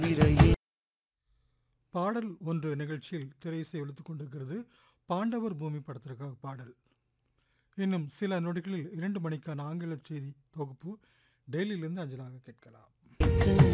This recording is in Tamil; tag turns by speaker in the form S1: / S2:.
S1: பாடல் ஒன்று நிகழ்ச்சியில் திரையிசை ஒலித்துக் கொண்டிருக்கிறது. பாண்டவர் பூமி படத்திற்காக பாடல். இன்னும் சில நொடிகளில் 2 மணிக்கான ஆங்கில செய்தி தொகுப்பு டெல்லியிலிருந்து அஞ்சலாக கேட்கலாம்.